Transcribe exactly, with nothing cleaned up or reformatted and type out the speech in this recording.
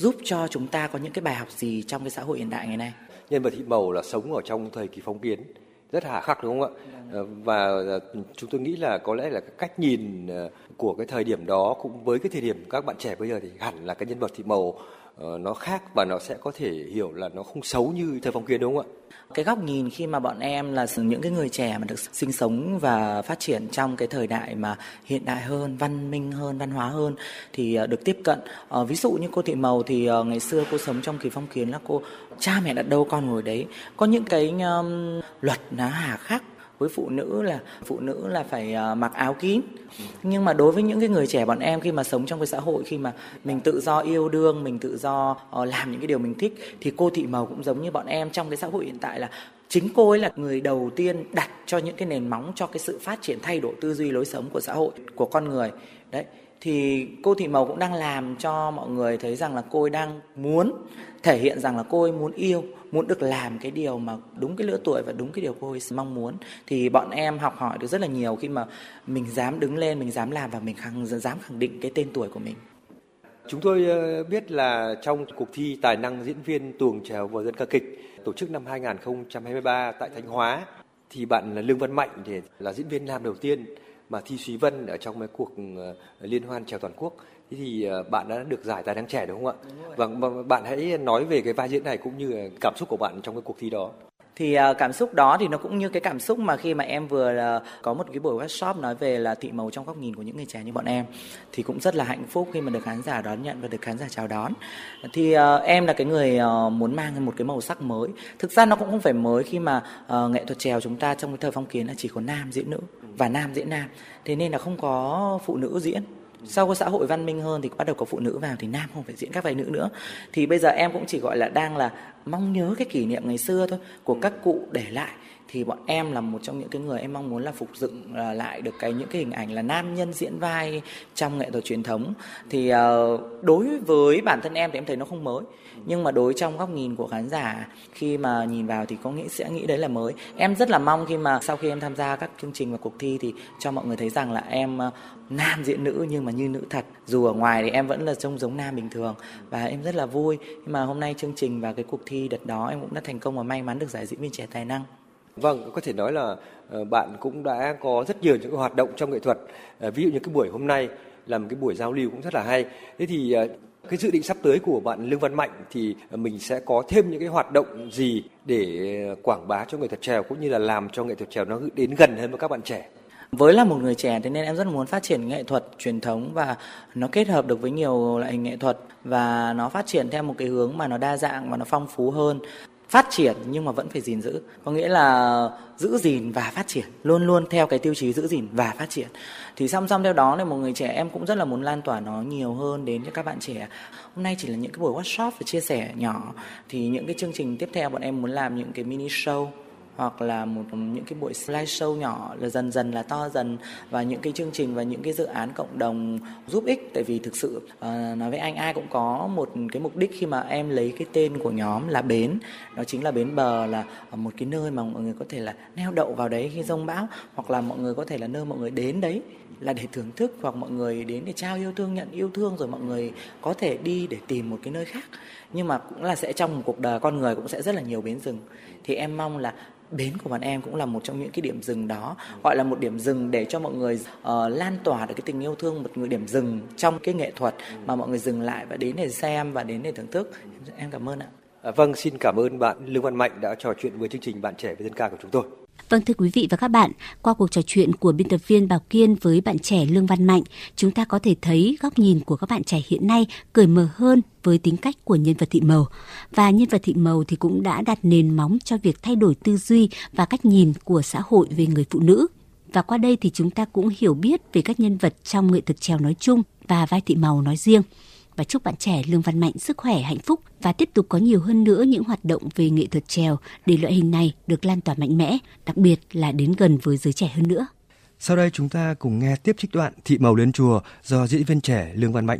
giúp cho chúng ta có những cái bài học gì trong cái xã hội hiện đại ngày nay? Nhân vật Thị Màu là sống ở trong thời kỳ phong kiến, rất hà khắc đúng không ạ? Và chúng tôi nghĩ là có lẽ là cách nhìn của cái thời điểm đó cũng với cái thời điểm các bạn trẻ bây giờ thì hẳn là cái nhân vật Thị Màu nó khác và nó sẽ có thể hiểu là nó không xấu như thời phong kiến đúng không ạ? Cái góc nhìn khi mà bọn em là những cái người trẻ mà được sinh sống và phát triển trong cái thời đại mà hiện đại hơn, văn minh hơn, văn hóa hơn thì được tiếp cận. À, ví dụ như cô Thị Màu thì uh, ngày xưa cô sống trong kỳ phong kiến là cô cha mẹ đặt đâu con ngồi đấy. Có những cái um, luật nó hà khắc với phụ nữ là phụ nữ là phải uh, mặc áo kín. Nhưng mà đối với những cái người trẻ bọn em khi mà sống trong cái xã hội, khi mà mình tự do yêu đương, mình tự do uh, làm những cái điều mình thích, thì cô Thị Màu cũng giống như bọn em trong cái xã hội hiện tại là chính cô ấy là người đầu tiên đặt cho những cái nền móng cho cái sự phát triển thay đổi tư duy lối sống của xã hội, của con người. Đấy. Thì cô Thị Màu cũng đang làm cho mọi người thấy rằng là cô ấy đang muốn thể hiện rằng là cô ấy muốn yêu, muốn được làm cái điều mà đúng cái lứa tuổi và đúng cái điều cô ấy mong muốn. Thì bọn em học hỏi được rất là nhiều khi mà mình dám đứng lên, mình dám làm và mình khẳng, dám khẳng định cái tên tuổi của mình. Chúng tôi biết là trong cuộc thi tài năng diễn viên tuồng chèo và dân ca kịch tổ chức năm hai không hai ba tại Thanh Hóa thì bạn Lương Văn Mạnh thì là diễn viên nam đầu tiên mà thi Súy Vân ở trong cái cuộc liên hoan chèo toàn quốc. Thế thì bạn đã được giải tài năng trẻ đúng không ạ? Và bạn hãy nói về cái vai diễn này cũng như cảm xúc của bạn trong cái cuộc thi đó. Thì uh, cảm xúc đó thì nó cũng như cái cảm xúc mà khi mà em vừa uh, có một cái buổi workshop nói về là Thị Màu trong góc nhìn của những người trẻ như bọn em, thì cũng rất là hạnh phúc khi mà được khán giả đón nhận và được khán giả chào đón. Thì uh, em là cái người uh, muốn mang một cái màu sắc mới. Thực ra nó cũng không phải mới khi mà uh, nghệ thuật chèo chúng ta trong cái thời phong kiến là chỉ có nam diễn nữ và nam diễn nam, thế nên là không có phụ nữ diễn. Sau cái xã hội văn minh hơn thì bắt đầu có phụ nữ vào thì nam không phải diễn các vai nữ nữa. Thì bây giờ em cũng chỉ gọi là đang là mong nhớ cái kỷ niệm ngày xưa thôi của các cụ để lại. Thì bọn em là một trong những cái người em mong muốn là phục dựng lại được cái những cái hình ảnh là nam nhân diễn vai trong nghệ thuật truyền thống. Thì uh, đối với bản thân em thì em thấy nó không mới, nhưng mà đối trong góc nhìn của khán giả khi mà nhìn vào thì có nghĩ sẽ nghĩ đấy là mới. Em rất là mong khi mà sau khi em tham gia các chương trình và cuộc thi thì cho mọi người thấy rằng là em uh, nam diễn nữ nhưng mà như nữ thật. Dù ở ngoài thì em vẫn là trông giống nam bình thường và em rất là vui. Nhưng mà hôm nay chương trình và cái cuộc thi đợt đó em cũng đã thành công và may mắn được giải diễn viên trẻ tài năng. Vâng, có thể nói là bạn cũng đã có rất nhiều những cái hoạt động trong nghệ thuật. Ví dụ như cái buổi hôm nay là một cái buổi giao lưu cũng rất là hay. Thế thì cái dự định sắp tới của bạn Lương Văn Mạnh thì mình sẽ có thêm những cái hoạt động gì để quảng bá cho nghệ thuật chèo cũng như là làm cho nghệ thuật chèo nó đến gần hơn với các bạn trẻ? Với là một người trẻ thế nên em rất muốn phát triển nghệ thuật truyền thống và nó kết hợp được với nhiều loại hình nghệ thuật và nó phát triển theo một cái hướng mà nó đa dạng và nó phong phú hơn. Phát triển nhưng mà vẫn phải gìn giữ, có nghĩa là giữ gìn và phát triển, luôn luôn theo cái tiêu chí giữ gìn và phát triển. Thì song song theo đó là một người trẻ em cũng rất là muốn lan tỏa nó nhiều hơn đến cho các bạn trẻ. Hôm nay chỉ là những cái buổi workshop và chia sẻ nhỏ, thì những cái chương trình tiếp theo bọn em muốn làm những cái mini show hoặc là một những cái buổi slide show nhỏ là dần dần là to dần, và những cái chương trình và những cái dự án cộng đồng giúp ích. Tại vì thực sự uh, nói với anh ai cũng có một cái mục đích khi mà em lấy cái tên của nhóm là bến, đó chính là bến bờ, là một cái nơi mà mọi người có thể là neo đậu vào đấy khi giông bão, hoặc là mọi người có thể là nơi mọi người đến đấy là để thưởng thức, hoặc mọi người đến để trao yêu thương, nhận yêu thương, rồi mọi người có thể đi để tìm một cái nơi khác. Nhưng mà cũng là sẽ trong một cuộc đời con người cũng sẽ rất là nhiều bến dừng. Thì em mong là bến của bọn em cũng là một trong những cái điểm dừng đó, gọi là một điểm dừng để cho mọi người uh, lan tỏa được cái tình yêu thương, một người điểm dừng trong cái nghệ thuật mà mọi người dừng lại và đến để xem và đến để thưởng thức. Em cảm ơn ạ. À, vâng, xin cảm ơn bạn Lương Văn Mạnh đã trò chuyện với chương trình Bạn Trẻ với Dân Ca của chúng tôi. Vâng, thưa quý vị và các bạn, qua cuộc trò chuyện của biên tập viên Bảo Kiên với bạn trẻ Lương Văn Mạnh, chúng ta có thể thấy góc nhìn của các bạn trẻ hiện nay cởi mở hơn với tính cách của nhân vật Thị Màu. Và nhân vật Thị Màu thì cũng đã đặt nền móng cho việc thay đổi tư duy và cách nhìn của xã hội về người phụ nữ. Và qua đây thì chúng ta cũng hiểu biết về các nhân vật trong nghệ thuật chèo nói chung và vai Thị Màu nói riêng. Và chúc bạn trẻ Lương Văn Mạnh sức khỏe, hạnh phúc và tiếp tục có nhiều hơn nữa những hoạt động về nghệ thuật chèo để loại hình này được lan tỏa mạnh mẽ, đặc biệt là đến gần với giới trẻ hơn nữa. Sau đây chúng ta cùng nghe tiếp trích đoạn Thị Màu lên chùa do diễn viên trẻ Lương Văn Mạnh